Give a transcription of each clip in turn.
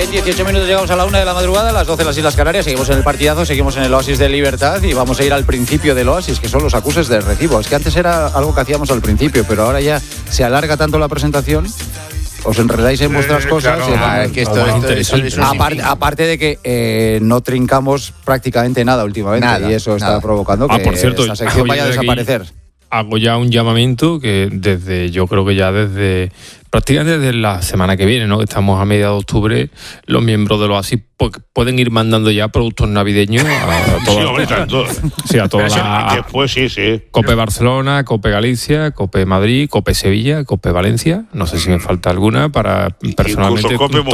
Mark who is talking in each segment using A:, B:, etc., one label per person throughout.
A: 18 minutos llegamos a la 1 de la madrugada, a las 12 las Islas Canarias. Seguimos en el partidazo, seguimos en el Oasis de Libertad y vamos a ir al principio del Oasis, que son los acuses de recibo. Es que antes era algo que hacíamos al principio, pero ahora ya se alarga tanto la presentación. Os enredáis en vuestras cosas.
B: Claro, es que esto es interesante.
A: Aparte de que no trincamos prácticamente nada últimamente, y eso está provocando que
C: por cierto,
A: esta sección vaya a desaparecer.
C: Hago ya un llamamiento que yo creo que ya desde prácticamente desde la semana que viene, ¿no? Que estamos a mediados de octubre, los miembros de los Oasis pueden ir mandando ya productos navideños a todos. Sí, a todas las.
D: Después sí.
C: COPE Barcelona, COPE Galicia, COPE Madrid, COPE Sevilla, COPE Valencia. No sé si me falta alguna para personalmente.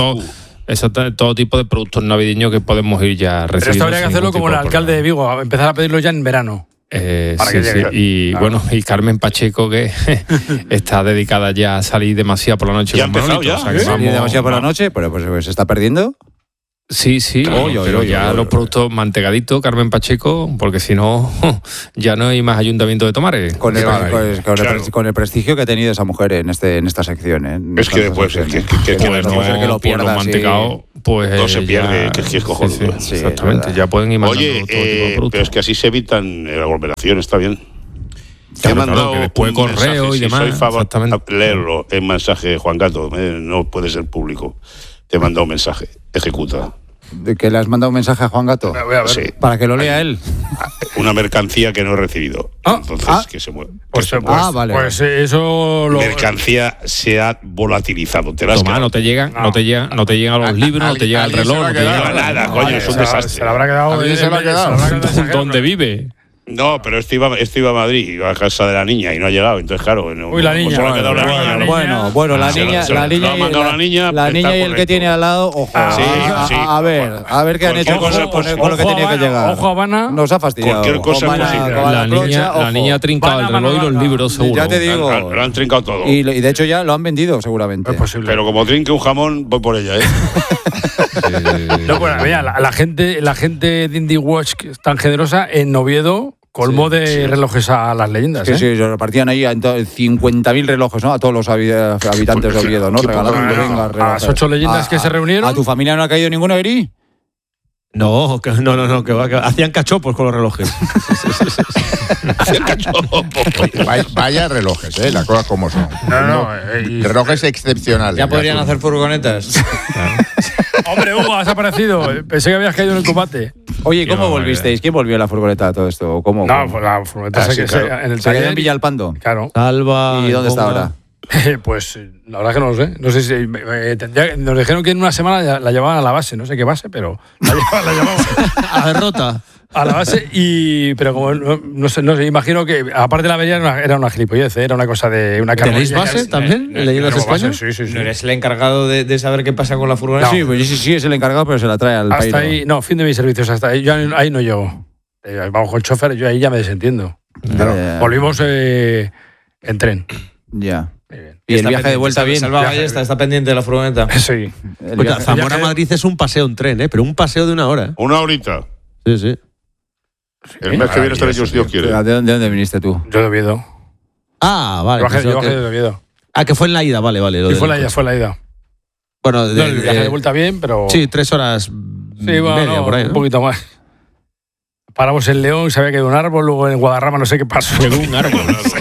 C: Todo tipo de productos navideños que podemos ir ya recibiendo.
E: Pero esto habría que hacerlo como el alcalde de Vigo, empezar a pedirlo ya en verano.
C: Sí. Y claro. Bueno, y Carmen Pacheco, que está dedicada ya a salir demasiado por la noche.
D: Ya ha empezado ya.
A: Salir demasiado por la noche, pero pues se está perdiendo.
C: Sí, pero ya los productos mantecaditos, Carmen Pacheco, porque si no, ya no hay más ayuntamiento de Tomares.
A: Con el prestigio que ha tenido esa mujer en esta sección.
D: Es que después, que
C: lo pierda, los mantecados, pues
D: no se pierde, que es cojonudo.
C: Sí, exactamente, ya pueden ir mandando todo tipo de productos.
D: Pero es que así se evitan aglomeración, está bien.
C: Te he mandado que después correo y demás.
D: Si soy favor leerlo en mensaje, Juan Gato, no puede ser público. Te he mandado un mensaje, ejecuta.
A: ¿De que le has mandado un mensaje a Juan Gato?
E: Voy a ver.
D: Sí.
A: Para que lo lea él.
D: Una mercancía que no he recibido. Entonces, que se mueve.
E: Vale. Pues eso
D: mercancía se ha volatilizado.
C: No te llegan los libros, no te llega el reloj, no te llega
D: nada, coño, es un desastre.
E: Se le habrá quedado.
C: ¿Dónde vive?
D: No, pero esto iba a Madrid, iba a casa de la niña y no ha llegado, entonces claro.
E: La niña.
A: Bueno, la niña y el que tiene al lado, ojo.
D: Sí.
A: A ver qué han hecho con lo que tenía que llegar.
E: Ojo, Habana.
A: Nos ha fastidiado.
D: Cualquier cosa posible.
C: La niña ha trincado el reloj y los libros, seguro.
A: Ya te digo.
D: Lo han trincado todo.
A: Y de hecho ya lo han vendido, seguramente.
E: Es posible.
D: Pero como trinque un jamón, voy por ella,
E: No, bueno, mira, la gente de Indie Watch, que es tan generosa, en Oviedo colmó de relojes a las leyendas.
A: Sí, se repartían ahí 50.000 relojes, ¿no? A todos los habitantes de Oviedo, ¿no? Regalando
E: a las 8 leyendas que se reunieron.
A: ¿A tu familia no ha caído ninguno, Eri?
B: No, que hacían cachopos con los relojes.
D: Hacían cachopos.
F: Vaya relojes, las cosas como son. Relojes excepcionales.
B: Ya podrían hacer furgonetas.
E: Hombre, Hugo, has aparecido. Pensé que habías caído en el combate.
A: Oye, ¿cómo volvisteis? ¿Quién volvió a la furgoneta a todo esto? ¿Cómo?
E: No, pues la furgoneta en el taller
A: en Villalpando.
E: Claro.
B: Salva.
A: ¿Y dónde está ahora?
E: Pues la verdad que no lo sé. No sé si nos dijeron que en una semana la llevaban a la base. No sé qué base, pero la llevaban
B: a la derrota.
E: A la base, pero como no sé, imagino que aparte de la avería era una gilipollez, era una cosa de una carga.
B: ¿Tenéis base también en Leyendas Españolas?
E: Sí.
B: ¿No eres el encargado de saber qué pasa con la furgoneta?
A: No. Sí, es el encargado, pero se la trae al país.
E: Hasta ahí, fin de mis servicios, hasta ahí. Yo ahí no llego. Vamos con el chofer, yo ahí ya me desentiendo. Volvimos en tren.
A: Ya. ¿Y el viaje de vuelta bien?
B: Salva Ballesta está pendiente de la furgoneta.
E: Sí.
B: Zamora-Madrid es un paseo en tren, pero un paseo de una hora.
D: Una horita.
B: Sí.
D: El mes que viene estaré yo, si Dios quiere.
A: ¿De dónde viniste tú?
E: Yo de Oviedo.
B: Ah, vale.
E: Yo bajé de Oviedo.
B: Que fue en la ida, vale.
E: Fue la ida.
B: Bueno,
E: el viaje de vuelta bien, pero...
B: Sí, 3 horas media por ahí, ¿no?
E: Un poquito más. Paramos en León, se había quedado un árbol, luego en Guadarrama no sé qué pasó.
C: Quedó un árbol.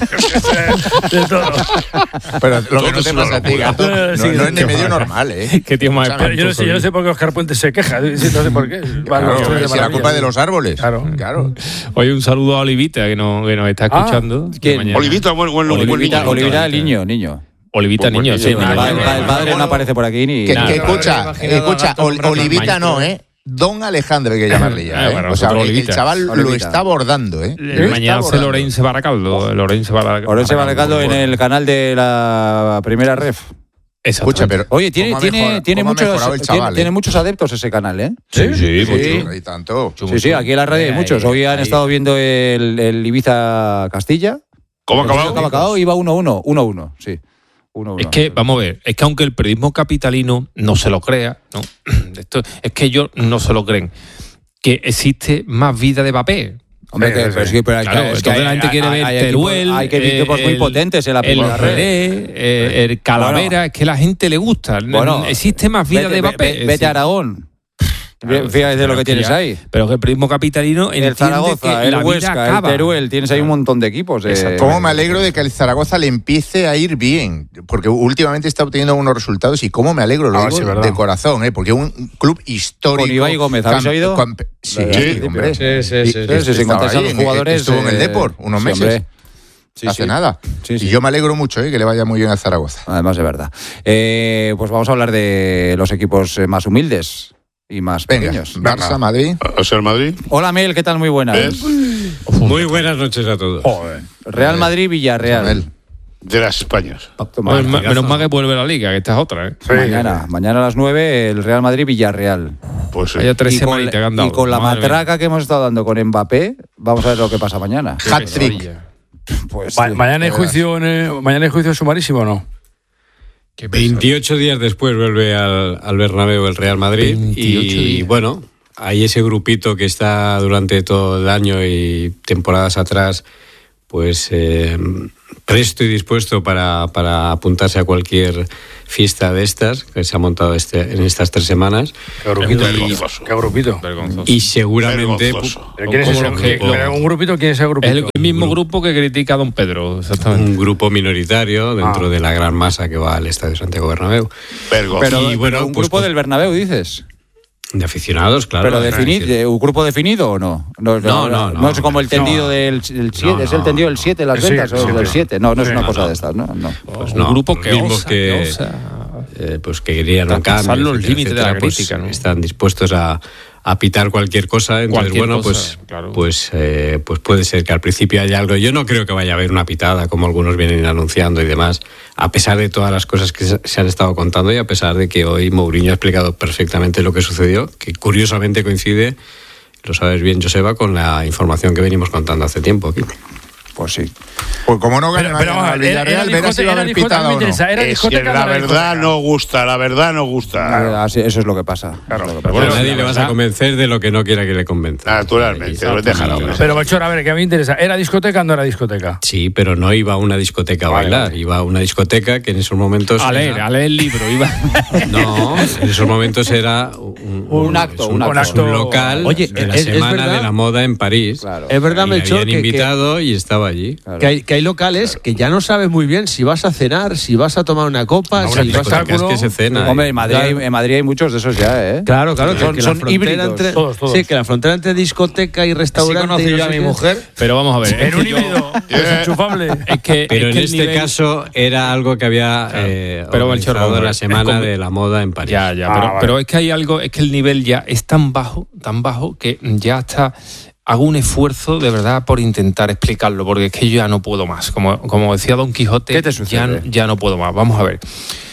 E: De todo.
F: Pero lo que no te pasa a ti, Gato, no es ni medio normal, ¿eh?
C: Qué tío más
E: pero yo no sé por qué Óscar Puente se queja. No sé por qué.
F: Si la culpa es de los árboles.
E: Claro.
C: Oye, un saludo a Olivita, que nos está escuchando.
D: Olivita,
A: Olivita, niño.
C: Olivita, niño. Sí,
A: el padre no aparece por aquí ni...
F: Escucha, Olivita no, ¿eh? Don Alejandro hay que llamarle ya, ¿eh? O sea, el chaval lo está abordando, ¿eh?
C: Mañana hace Lorenzo Baracaldo. Lorenzo
A: Baracaldo en el canal de la primera ref.
F: Escucha, pero
A: oye, tiene muchos adeptos ese canal, ¿eh?
F: Sí, y tanto.
A: Sí, aquí en la radio hay muchos. Hoy han estado viendo el Ibiza Castilla.
D: ¿Cómo ha acabado?
A: Iba 1-1, sí. 1-1.
C: Es que, vamos a ver, es que aunque el periodismo capitalino no se lo crea, ¿no? Es que ellos no se lo creen, que existe más vida de papel.
A: Hombre, pero
C: es que la gente quiere ver Teruel.
A: Hay equipos muy potentes en la primera red.
C: El Calavera, es que a la gente le gusta. Bueno, existe más vida de Mbappé.
A: Vete a Aragón. Fíjate de lo que tienes ahí.
C: Pero que el periodismo capitalino
A: el Zaragoza, el Huesca, el Teruel, tienes ahí un montón de equipos.
F: Cómo me alegro de que el Zaragoza le empiece a ir bien, porque últimamente está obteniendo unos resultados y cómo me alegro, lo digo de corazón, porque es un club histórico.
A: Con Ibai Gómez, ¿habéis oído?
F: Sí, hombre.
A: Sí, sin contar a los jugadores.
F: Estuvo en el Depor unos meses. Hace nada. Y yo me alegro mucho que le vaya muy bien al Zaragoza.
A: Además, de verdad. Pues vamos a hablar de los equipos más humildes y más pequeños.
F: Barça, Madrid.
D: O sea, el Madrid.
A: Hola, Mel, ¿qué tal? Muy buenas.
G: Muy buenas noches a todos.
A: Real Madrid, Villarreal.
D: De las Españas.
C: Menos mal que vuelve la Liga, que esta es otra.
A: Sí. Mañana a las 9, el Real Madrid, Villarreal.
D: Pues sí.
C: Hay 3 semanitas que han dado.
A: Y con la matraca que hemos estado dando con Mbappé, vamos a ver lo que pasa mañana.
F: Hat-trick.
E: Pues mañana hay juicio sumarísimo, ¿o no?
G: 28 días después vuelve al Bernabéu el Real Madrid y bueno, hay ese grupito que está durante todo el año y temporadas atrás pues presto y dispuesto para apuntarse a cualquier fiesta de estas que se ha montado en estas 3 semanas.
E: Qué grupito.
G: Y seguramente
E: un grupito, ¿quién es el grupito?
C: Es el mismo grupo que critica a don Pedro, exactamente.
G: Un grupo minoritario dentro de la gran masa que va al Estadio Santiago Bernabéu.
A: Pero un grupo del Bernabéu, dices.
G: De aficionados, claro.
A: ¿Pero ¿un grupo definido o no? No es como el tendido del 7, es el tendido del 7, las ventas o del 7. No es una cosa de estas, ¿no?
G: Pues un grupo que pues que querían
C: pasar los límites de la crítica, ¿no?
G: Están dispuestos a pitar cualquier cosa, entonces pues puede ser que al principio haya algo. Yo no creo que vaya a haber una pitada como algunos vienen anunciando y demás, a pesar de todas las cosas que se han estado contando y a pesar de que hoy Mourinho ha explicado perfectamente lo que sucedió, que curiosamente coincide, lo sabes bien, Joseba, con la información que venimos contando hace tiempo aquí.
A: Pues sí.
F: Pues como no gane al Villarreal, verás si va a haber pitado o no.
D: Es que la verdad no gusta,
A: Eso es lo que pasa.
G: Pero nadie le vas a convencer de lo que no quiera que le convenza.
D: Naturalmente, déjalo.
E: Pero, Melchor, a ver, que a mí me interesa. ¿Era discoteca o no era discoteca?
G: Sí, pero no iba a una discoteca a bailar. Iba a una discoteca que en esos momentos...
C: A leer el libro, iba.
G: No, en esos momentos era un acto. Un local de la Semana de la Moda en París.
B: Claro. Es verdad, Melchor,
G: habían invitado y estaba allí.
B: Claro. Que hay locales que ya no sabes muy bien si vas a cenar, si vas a tomar una copa, si vas a...
G: que se cena.
A: Hombre, en Madrid hay muchos de esos ya, ¿eh?
B: Claro, que
A: son híbridos.
B: Todos. Sí, que la frontera entre discoteca y restaurante...
E: Sí, conocí yo a mi mujer.
C: Pero vamos a ver.
E: En un híbrido desenchufable.
G: Pero en este caso era algo que había organizado la Semana de la Moda en París.
C: Pero es que hay algo, es que el nivel ya es tan bajo que ya está... Hago un esfuerzo de verdad por intentar explicarlo, porque es que yo ya no puedo más. Como decía Don Quijote,
A: ¿qué te sucede?
C: Ya no puedo más. Vamos a ver.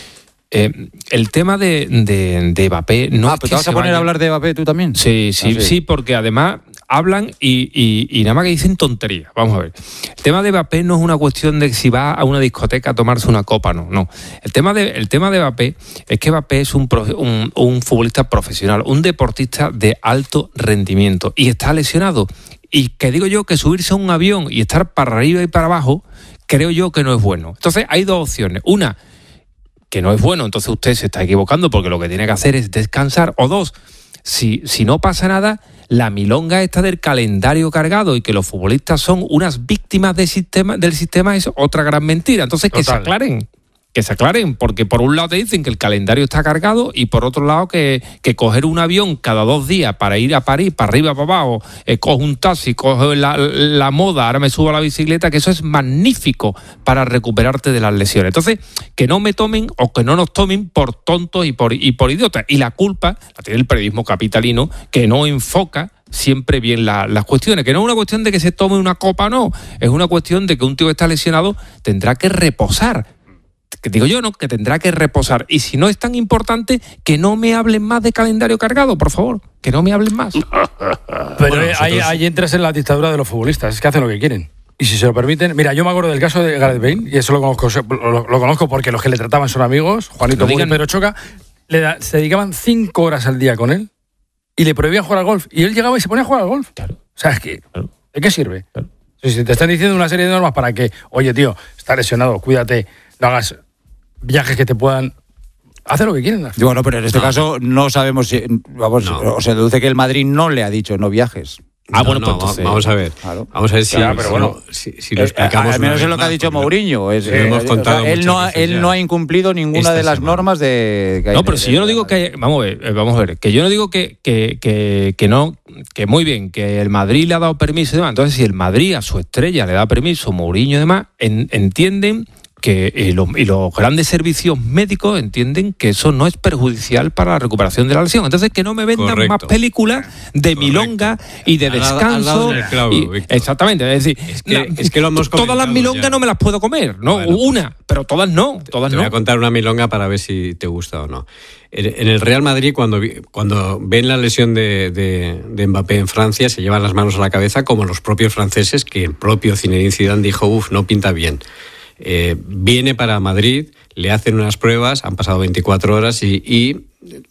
C: El tema de Mbappé no es
A: ¿te vas a poner a hablar de Mbappé tú también?
C: Sí, porque además hablan y nada más que dicen tonterías. Vamos a ver. El tema de Mbappé no es una cuestión de si va a una discoteca a tomarse una copa, no. El tema de Mbappé es que Mbappé es un futbolista profesional, un deportista de alto rendimiento y está lesionado. Y que digo yo que subirse a un avión y estar para arriba y para abajo, creo yo que no es bueno. Entonces hay 2 opciones. Una, que no es bueno, entonces usted se está equivocando porque lo que tiene que hacer es descansar. O 2, si no pasa nada, la milonga esta del calendario cargado y que los futbolistas son unas víctimas del sistema es otra gran mentira. Entonces, que se aclaren, porque por un lado te dicen que el calendario está cargado y por otro lado que coger un avión cada 2 días para ir a París, para arriba, para abajo, coge un taxi, coge la moda, ahora me subo a la bicicleta, que eso es magnífico para recuperarte de las lesiones. Entonces, que no me tomen o que no nos tomen por tontos y por idiotas. Y la culpa la tiene el periodismo capitalino, que no enfoca siempre bien las cuestiones, que no es una cuestión de que se tome una copa, no, es una cuestión de que un tío que está lesionado tendrá que reposar. Que digo yo, ¿no? Que tendrá que reposar. Y si no es tan importante, que no me hablen más de calendario cargado, por favor. Que no me hablen más.
E: Pero ahí entras en la dictadura de los futbolistas. Es que hacen lo que quieren. Y si se lo permiten... Mira, yo me acuerdo del caso de Gareth Bale, y eso lo conozco porque los que le trataban son amigos, Juanito Muro y Pedro Choca, se dedicaban 5 horas al día con él y le prohibían jugar al golf. Y él llegaba y se ponía a jugar al golf.
C: Claro.
E: O sea, es que... ¿De qué sirve? Claro. Si te están diciendo una serie de normas para que, oye, tío, estás lesionado, cuídate, no hagas viajes que te puedan... Hace lo que quieren.
A: Bueno, pero en este caso no sabemos si... O se deduce que el Madrid no le ha dicho no viajes.
G: Bueno, pues entonces, vamos a ver. Claro. Vamos a ver si,
A: pero bueno,
G: si lo explicamos.
A: Al menos es lo que ha dicho Mourinho. Él no ha incumplido ninguna de las normas de...
C: No, pero si yo no digo que... Vamos a ver. Que yo no digo que no... Que muy bien, que el Madrid le ha dado permiso y demás. Entonces, si el Madrid a su estrella le da permiso, Mourinho y demás, entienden... y los grandes servicios médicos entienden que eso no es perjudicial para la recuperación de la lesión. Entonces, que no me vendan más películas de milonga y de descanso. Exactamente. Es decir,
G: es que lo hemos
C: todas las milongas ya. No me las puedo comer, ¿no? Bueno, una, pero todas no.
G: Te voy a contar una milonga para ver si te gusta o no. En el Real Madrid, cuando ven la lesión de Mbappé en Francia, se llevan las manos a la cabeza, como los propios franceses, que el propio Zinedine Zidane dijo, no pinta bien. Viene para Madrid, le hacen unas pruebas, han pasado 24 horas y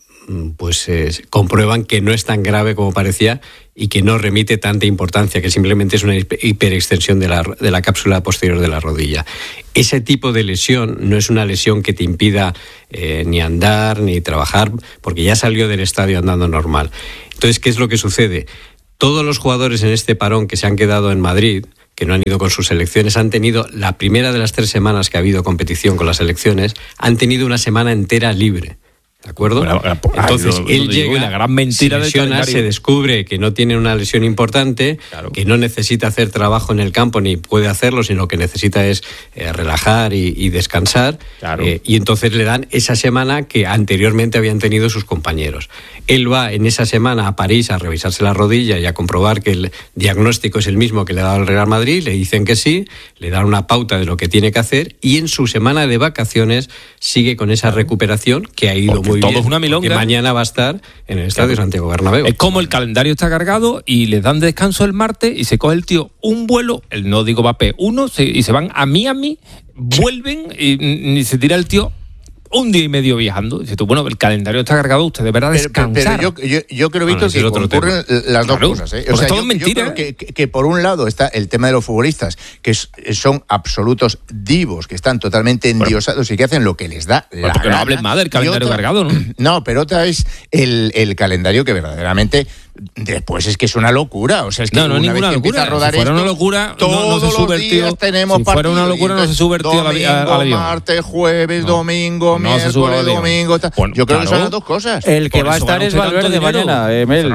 G: comprueban que no es tan grave como parecía y que no remite tanta importancia, que simplemente es una hiperextensión de la cápsula posterior de la rodilla. Ese tipo de lesión no es una lesión que te impida ni andar ni trabajar, porque ya salió del estadio andando normal. Entonces, ¿qué es lo que sucede? Todos los jugadores en este parón que se han quedado en Madrid, que no han ido con sus selecciones, han tenido la primera de las 3 semanas que ha habido competición con las selecciones, han tenido una semana entera libre. ¿De acuerdo? Entonces, él llega,
C: la gran mentira
G: se lesiona, se descubre que no tiene una lesión importante, claro, que no necesita hacer trabajo en el campo ni puede hacerlo, sino que necesita es relajar y descansar. Claro. Y entonces le dan esa semana que anteriormente habían tenido sus compañeros. Él va en esa semana a París a revisarse la rodilla y a comprobar que el diagnóstico es el mismo que le ha dado el Real Madrid, le dicen que sí, le dan una pauta de lo que tiene que hacer y en su semana de vacaciones sigue con esa recuperación que ha ido muy
C: todo
G: bien,
C: es una milonga.
G: Que mañana va a estar en el estadio Santiago Bernabéu.
C: Es como el calendario está cargado y le dan descanso el martes y se coge el tío un vuelo, no digo Mbappé, y se van a Miami, vuelven y se tira el tío un día y medio viajando. Dices tú, bueno, el calendario está cargado, usted deberá descansar.
F: Pero yo creo, Víctor, que ocurren las dos cosas. O sea,
C: todo es mentira.
F: Yo creo que por un lado está el tema de los futbolistas, que son absolutos divos, que están totalmente endiosados y que hacen lo que les da la
C: porque
F: gana.
C: No hablen más del calendario cargado, ¿no?
F: No, pero otra es el calendario que verdaderamente... Después es que es una locura, o sea, es que
C: no es ninguna locura.
F: A rodar
C: si fuera una locura,
F: todos
C: no se sube
F: los días tenemos
C: si fuera una locura, no se sube el tío al avión.
F: Martes, jueves, domingo, miércoles, domingo. Bueno, yo creo que son las dos cosas.
A: El que va a estar es Valverde mañana, Mel.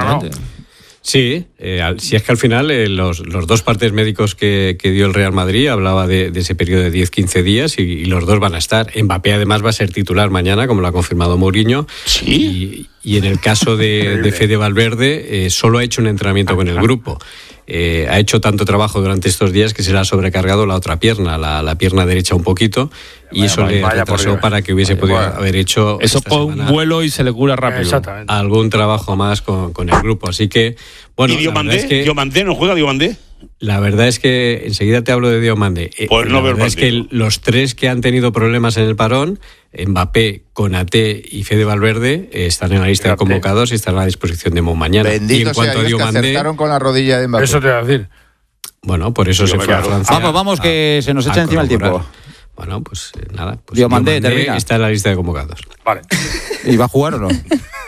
G: Sí, si es que al final los 2 partes médicos que dio el Real Madrid hablaba de ese periodo de 10-15 días y los 2 van a estar. Mbappé además va a ser titular mañana, como lo ha confirmado Mourinho.
D: Sí.
G: Y en el caso de Fede Valverde, solo ha hecho un entrenamiento con el grupo. Ha hecho tanto trabajo durante estos días que se le ha sobrecargado la otra pierna, la pierna derecha un poquito, y eso le retrasó para que hubiese podido haber hecho
C: eso con un vuelo y se le cura rápido.
G: Algún trabajo más con el grupo. Así que, bueno,
D: ¿y Diomandé no juega Diomandé?
G: La verdad es que enseguida te hablo de Diomandé.
D: Pues no, la verdad
G: es que los 3 que han tenido problemas en el parón, Mbappé, Konaté y Fede Valverde, están en la lista de convocados y están a la disposición de Mon mañana.
F: Bendito y en cuanto a Diomandé, que acertaron con la rodilla de Mbappé.
E: Eso te voy a decir.
G: Bueno, por eso se fue a Francia.
A: Vamos, que se nos echa encima el tiempo.
G: Bueno, pues nada. Pues
A: Diomandé
G: está en la lista de convocados.
E: Vale.
A: ¿Y va a jugar o no?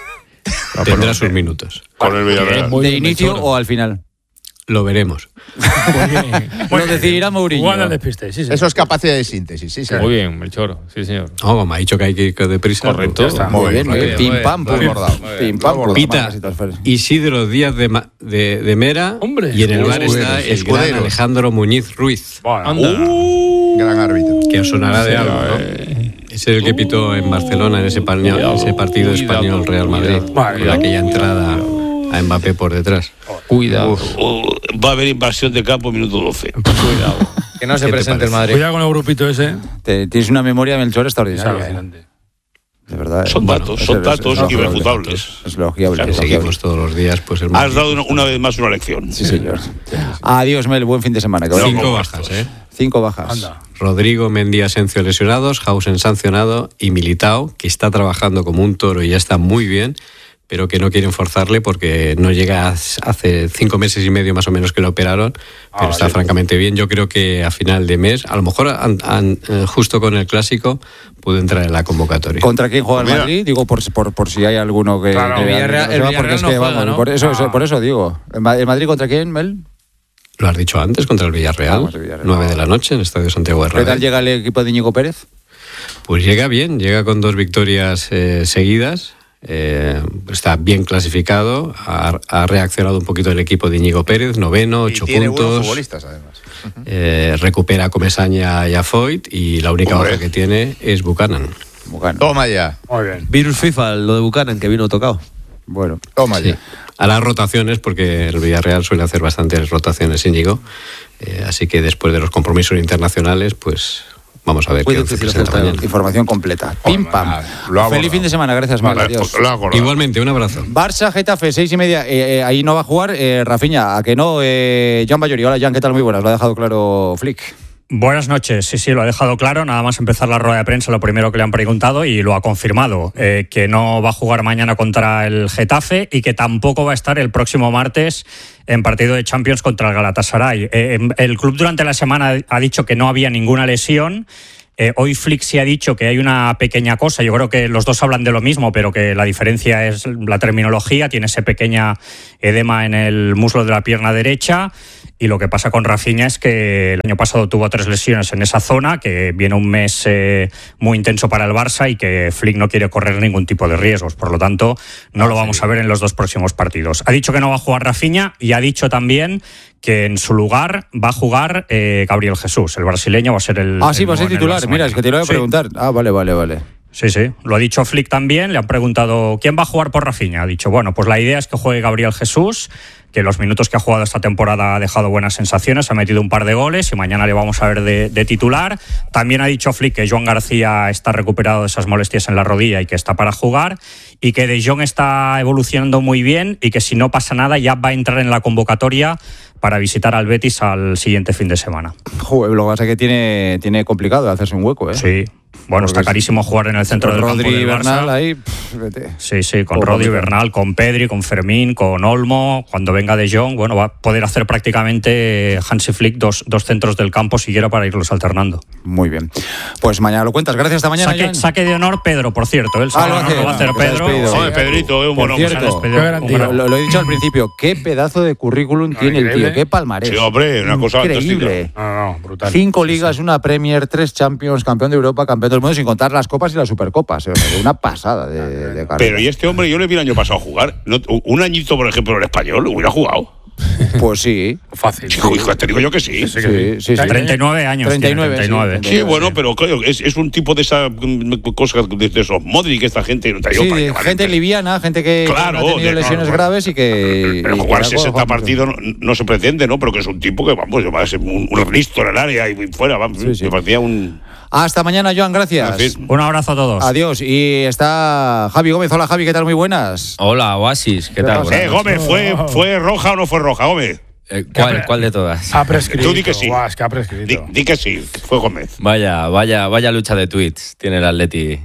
G: Tendrá sus minutos.
D: Con el Villarreal.
A: ¿De inicio o al final?
G: Lo veremos.
A: Lo decidirá Mourinho.
E: Igual al despiste, sí,
F: eso es capacidad de síntesis, sí,
C: Muy bien, Melchor, sí, señor.
G: No, me ha dicho que hay que ir deprisa.
C: Correcto.
F: Muy bien. Pim pam, por bordado.
G: Pim pam, Pita Isidro Díaz de Mera.
E: Hombre,
G: y en el bar está el gran Alejandro Muñiz Ruiz.
F: Gran árbitro.
G: Que os sonará de algo, ¿no? Es el que pitó en Barcelona en ese partido español Real Madrid. Aquella entrada a Mbappé por detrás.
C: Cuidado.
D: Va a haber invasión de campo minuto 12.
C: Cuidado. Que no se presente el Madrid.
E: Cuidado con el grupito ese.
A: Tienes una memoria, Melchor, extraordinaria. De verdad.
D: Son datos irrefutables.
A: Es logiable.
G: Seguimos todos los días. Pues
D: has dado una vez más una lección.
A: Sí, señor. Adiós, Mel. Buen fin de semana.
G: 5 bajas,
A: 5 bajas.
G: Anda. Rodrigo, Mendy, Asencio lesionados, Hausen sancionado y Militao, que está trabajando como un toro y ya está muy bien, pero que no quieren forzarle porque no llega hace 5 meses y medio más o menos que lo operaron, pero está francamente bien. Yo creo que a final de mes, a lo mejor justo con el Clásico, puede entrar en la convocatoria.
A: ¿Contra quién juega el Madrid? Digo, por si hay alguno que...
B: Claro, el Villarreal no juega, ¿no?
A: Por eso digo. ¿El Madrid contra quién, Mel?
G: Lo has dicho antes, contra el Villarreal, 9 de la noche en el Estadio Santiago Bernabéu.
A: ¿Qué tal llega el equipo de Íñigo Pérez?
G: Pues llega bien, llega con 2 victorias seguidas. Está bien clasificado, ha reaccionado un poquito el equipo de Íñigo Pérez, 9º, 8 puntos. Tiene buenos
F: futbolistas, además.
G: Recupera a Comesaña y a Foyt, y la única baja que tiene es Buchanan.
F: Toma ya.
E: Muy bien.
B: Virus FIFA, lo de Buchanan, que vino tocado.
A: Bueno,
F: toma ya.
G: A las rotaciones, porque el Villarreal suele hacer bastantes rotaciones, Íñigo. Así que después de los compromisos internacionales, pues... Vamos a ver qué presenta mañana.
A: Información completa. Pim, pam. Feliz fin de semana, gracias, Mal. Adiós.
G: Igualmente, un abrazo.
A: Barça, Getafe, 6:30. Ahí no va a jugar Rafinha, ¿a que no? Jan Bayori. Hola, Jan, ¿qué tal? Muy buenas. Lo ha dejado claro Flick.
H: Buenas noches, sí, lo ha dejado claro, nada más empezar la rueda de prensa, lo primero que le han preguntado y lo ha confirmado, que no va a jugar mañana contra el Getafe y que tampoco va a estar el próximo martes en partido de Champions contra el Galatasaray. El club durante la semana ha dicho que no había ninguna lesión. Hoy Flick sí ha dicho que hay una pequeña cosa, yo creo que los dos hablan de lo mismo, pero que la diferencia es la terminología, tiene ese pequeña edema en el muslo de la pierna derecha. Y lo que pasa con Rafinha es que el año pasado tuvo 3 lesiones en esa zona, que viene un mes muy intenso para el Barça y que Flick no quiere correr ningún tipo de riesgos. Por lo tanto, no lo vamos a ver en los 2 próximos partidos. Ha dicho que no va a jugar Rafinha y ha dicho también que en su lugar va a jugar Gabriel Jesús. El brasileño va a ser el...
A: va a ser titular. Mira, es que te lo voy a preguntar. Vale.
H: Sí, lo ha dicho Flick también. Le han preguntado ¿quién va a jugar por Rafinha? Ha dicho, bueno, pues la idea es que juegue Gabriel Jesús, que los minutos que ha jugado esta temporada ha dejado buenas sensaciones, ha metido un par de goles y mañana le vamos a ver de titular. También ha dicho Flick que Joan García está recuperado de esas molestias en la rodilla y que está para jugar, y que De Jong está evolucionando muy bien y que si no pasa nada ya va a entrar en la convocatoria para visitar al Betis al siguiente fin de semana.
A: Joder, lo que pasa es que tiene complicado hacerse un hueco, ¿eh?
H: Sí. Bueno, está carísimo jugar en el centro del campo del Barça.
A: Bernal ahí,
H: sí, con Rodri, Bernal, con Pedri, con Fermín, con Olmo. Cuando venga De Jong, bueno, va a poder hacer prácticamente Hansi Flick dos centros del campo siquiera para irlos alternando.
A: Muy bien. Pues mañana lo cuentas. Gracias, hasta mañana.
H: Saque de honor Pedro, por cierto. El saque de honor lo va a hacer Pedro.
D: Pedrito, un buen hombre.
A: Lo he dicho al principio, qué pedazo de currículum tiene el tío, qué palmarés.
D: Sí, hombre, una cosa
A: increíble.
D: No,
E: brutal.
A: 5 ligas, una Premier, 3 Champions, campeón de Europa, campeón del mundo, sin contar las copas y las supercopas. O sea, una pasada de carrera.
D: Pero y este hombre, yo le vi el año pasado jugar. Un añito, por ejemplo, en el Español, hubiera jugado.
A: Pues sí.
E: Fácil.
D: Hijo, te digo yo que sí.
A: Sí.
H: 39 años.
A: 39.
D: Sí, bueno, pero claro, es un tipo de esas cosas, de esos Modric, esta gente.
A: Gente liviana, gente que no ha tenido lesiones graves y que...
D: Pero jugar 60 partidos no se pretende, ¿no? Pero que es un tipo que, vamos, va a ser un listo en el área y fuera, vamos. Me parecía un...
A: Hasta mañana, Joan, gracias.
H: Un abrazo a todos.
A: Adiós. Y está Javi Gómez. Hola, Javi, ¿qué tal? Muy buenas.
I: Hola, Oasis, ¿qué tal?
D: Gómez, ¿fue roja o no fue roja, Gómez?
I: ¿Cuál de todas?
E: Ha prescrito.
D: Tú di que sí.
E: Que ha prescrito.
D: Di que sí, fue Gómez.
I: Vaya lucha de tweets tiene el Atleti.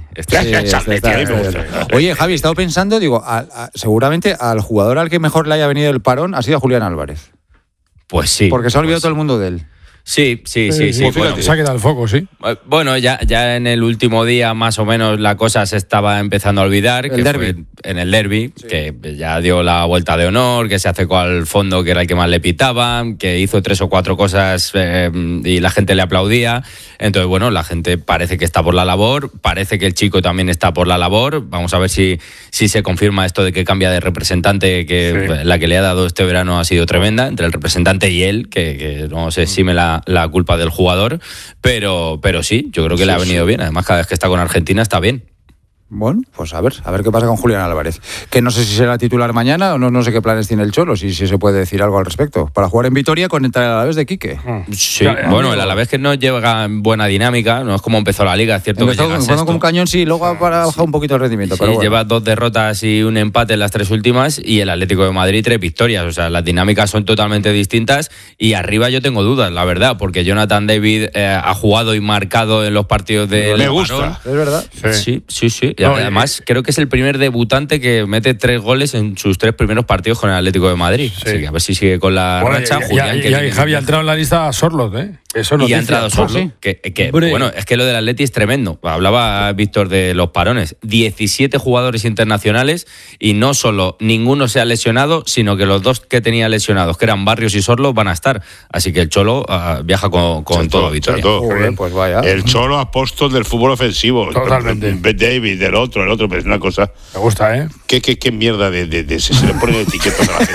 A: Oye, Javi, he estado pensando, digo, seguramente al jugador al que mejor le haya venido el parón ha sido a Julián Álvarez.
I: Pues sí.
A: Porque se ha olvidado todo el mundo de él.
I: Sí.
E: Pues bueno, se ha quedado el foco, sí.
I: Bueno, ya en el último día más o menos la cosa se estaba empezando a olvidar. Fue en el derbi, sí. Que ya dio la vuelta de honor, que se acercó al fondo, que era el que más le pitaban, que hizo 3 o 4 cosas y la gente le aplaudía. Entonces, bueno, la gente parece que está por la labor, parece que el chico también está por la labor. Vamos a ver si se confirma esto de que cambia de representante, que la que le ha dado este verano ha sido tremenda, entre el representante y él, que no se exime la culpa del jugador, pero sí, yo creo que le ha venido bien. Además, cada vez que está con Argentina está bien.
A: Bueno, pues a ver qué pasa con Julián Álvarez. Que no sé si será titular mañana o no sé qué planes tiene el Cholo, si se puede decir algo al respecto. Para jugar en Vitoria contra el Alavés de Quique.
I: Sí, bueno, el Alavés que no lleva buena dinámica, no es como empezó la Liga, es cierto.
A: Empezó jugando con un cañón, sí, luego ha bajado un poquito el rendimiento. Pero bueno.
I: Lleva 2 derrotas y un empate en las 3 últimas, y el Atlético de Madrid 3 victorias. O sea, las dinámicas son totalmente distintas, y arriba yo tengo dudas, la verdad, porque Jonathan David ha jugado y marcado en los partidos de...
D: Me gusta.
A: Es verdad.
I: Sí. Y además, creo que es el primer debutante que mete 3 goles en sus 3 primeros partidos con el Atlético de Madrid. Sí. Así que a ver si sigue con la racha.
E: Y Javi ha entrado en la lista Sorloth, ¿eh? Eso
I: y ha entrado Sorloth. Bueno, es que lo del Atleti es tremendo. Hablaba Víctor de los parones. 17 jugadores internacionales y no solo ninguno se ha lesionado, sino que los 2 que tenía lesionados, que eran Barrios y Sorloth, van a estar. Así que el Cholo viaja con todo Vitoria.
D: Pues vaya. El Cholo apóstol del fútbol ofensivo.
E: Totalmente.
D: David, el otro, pero es una cosa.
E: Me gusta, ¿eh?
D: ¿Qué mierda de se le ponen etiquetas a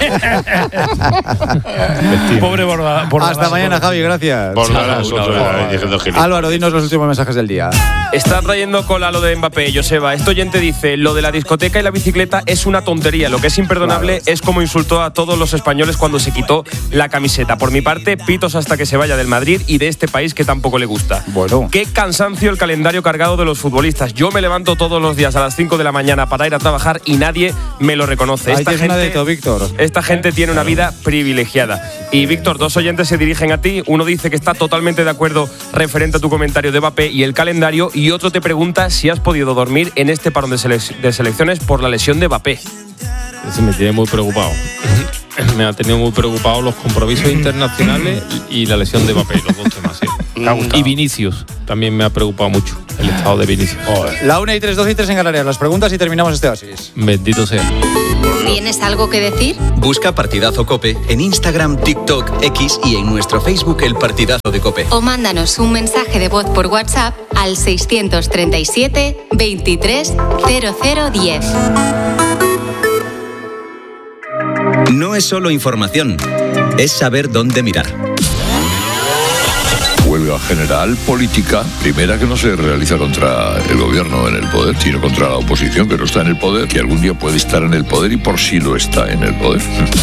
D: la gente?
E: Pobre Borda.
A: Hasta mañana, Javi, gracias. Álvaro, dinos los últimos mensajes del día.
J: Está trayendo cola lo de Mbappé, Joseba. Este oyente dice: lo de la discoteca y la bicicleta es una tontería. Lo que es imperdonable es como insultó a todos los españoles cuando se quitó la camiseta. Por mi parte, pitos hasta que se vaya del Madrid y de este país que tampoco le gusta.
A: Bueno.
J: Qué cansancio el calendario cargado de los futbolistas. Yo me levanto todos los días a las 5 de la mañana para ir a trabajar y nadie me lo reconoce. Esta gente tiene una vida privilegiada. Y Víctor, 2 oyentes se dirigen a ti. Uno dice que está totalmente de acuerdo referente a tu comentario de Mbappé y el calendario, y otro te pregunta si has podido dormir en este parón de selecciones por la lesión de Mbappé.
C: Eso me tiene muy preocupado. Me ha tenido muy preocupado los compromisos internacionales y la lesión de Mbappé, los 2 temas, sí. Y Vinicius, también me ha preocupado mucho el estado de Vinicius.
A: La 1:03, 2:03 en Canarias. Las preguntas y terminamos este oasis.
C: Bendito sea.
K: ¿Tienes algo que decir?
L: Busca Partidazo COPE en Instagram, TikTok, X y en nuestro Facebook El Partidazo de COPE.
K: O mándanos un mensaje de voz por WhatsApp al 637 23 0010.
L: No es solo información, es saber dónde mirar.
M: Huelga general política, primera que no se realiza contra el gobierno en el poder, sino contra la oposición que no está en el poder, que algún día puede estar en el poder y por si lo está en el poder.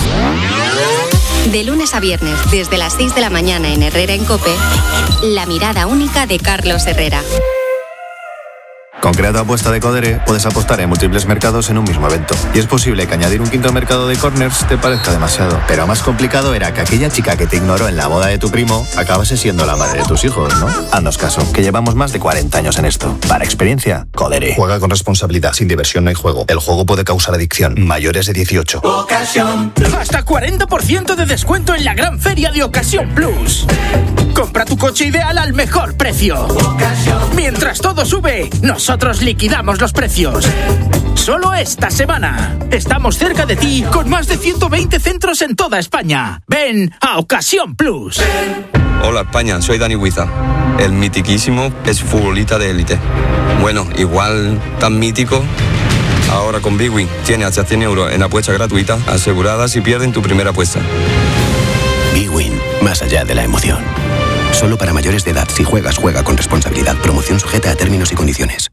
K: De lunes a viernes, desde las 6 de la mañana en Herrera en COPE, la mirada única de Carlos Herrera.
N: Con Creato Apuesta de Codere puedes apostar en múltiples mercados en un mismo evento. Y es posible que añadir un quinto mercado de corners te parezca demasiado. Pero más complicado era que aquella chica que te ignoró en la boda de tu primo acabase siendo la madre de tus hijos, ¿no? Haznos caso, que llevamos más de 40 años en esto. Para experiencia, Codere. Juega con responsabilidad, sin diversión no hay juego. El juego puede causar adicción. Mayores de 18.
O: Ocasión. Hasta 40% de descuento en la gran feria de Ocasión Plus. Compra tu coche ideal al mejor precio. Ocasión. Mientras todo sube, nosotros liquidamos los precios. Solo esta semana. Estamos cerca de ti con más de 120 centros en toda España. Ven a Ocasión Plus.
P: Hola España, soy Dani Huiza. El mitiquísimo es futbolista de élite. Bueno, igual tan mítico. Ahora con Bwin tiene hasta 100 euros en apuesta gratuita asegurada si pierden tu primera apuesta.
Q: Bwin, más allá de la emoción. Solo para mayores de edad. Si juegas, juega con responsabilidad. Promoción sujeta a términos y condiciones.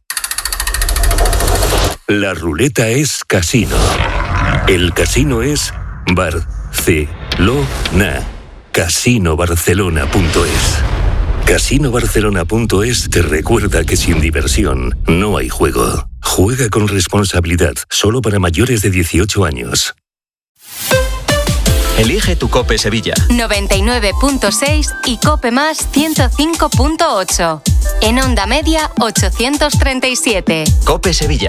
R: La ruleta es casino. El casino es Barcelona. Casinobarcelona.es. Casinobarcelona.es te recuerda que sin diversión no hay juego. Juega con responsabilidad. Solo para mayores de 18 años.
L: Elige tu COPE Sevilla.
K: 99.6 y COPE Más 105.8. En onda media 837.
L: COPE Sevilla.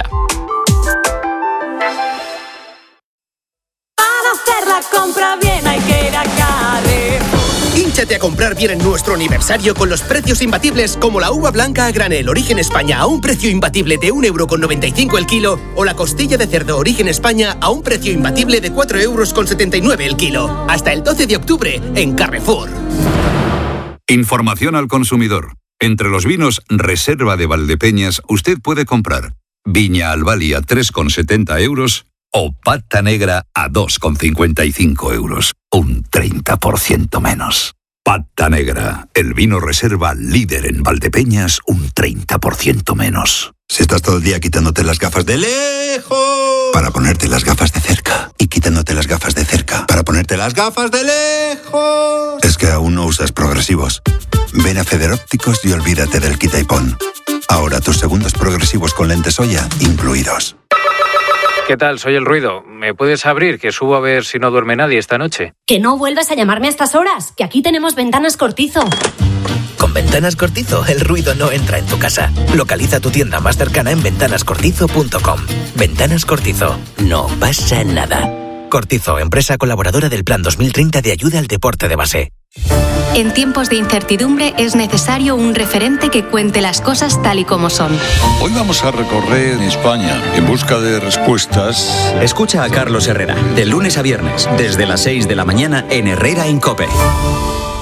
S: Para hacer la compra bien hay que ir a Carrefour.
T: Hínchate a comprar bien en nuestro aniversario con los precios imbatibles como la uva blanca a granel Origen España a un precio imbatible de 1,95 € el kilo o la costilla de cerdo Origen España a un precio imbatible de 4,79 € el kilo. Hasta el 12 de octubre en Carrefour.
U: Información al consumidor. Entre los vinos Reserva de Valdepeñas usted puede comprar Viña Albali a 3,70 € o Pata Negra a 2,55 €. Un 30% menos. Pata Negra, el vino reserva líder en Valdepeñas, un 30% menos.
V: Si estás todo el día quitándote las gafas de lejos para ponerte las gafas de cerca y quitándote las gafas de cerca para ponerte las gafas de lejos, es que aún no usas progresivos. Ven a Federópticos y olvídate del quita y pon. Ahora tus segundos progresivos con lentes Oya incluidos.
W: ¿Qué tal? Soy El Ruido. ¿Me puedes abrir? Que subo a ver si no duerme nadie esta noche.
X: Que no vuelvas a llamarme a estas horas, que aquí tenemos ventanas Cortizo.
B: Con Ventanas Cortizo, el ruido no entra en tu casa. Localiza tu tienda más cercana en ventanascortizo.com. Ventanas Cortizo. No pasa nada. Cortizo, empresa colaboradora del Plan 2030 de ayuda al deporte de base.
K: En tiempos de incertidumbre es necesario un referente que cuente las cosas tal y como son.
M: Hoy vamos a recorrer España en busca de respuestas.
L: Escucha a Carlos Herrera, de lunes a viernes, desde las 6 de la mañana en Herrera en COPE.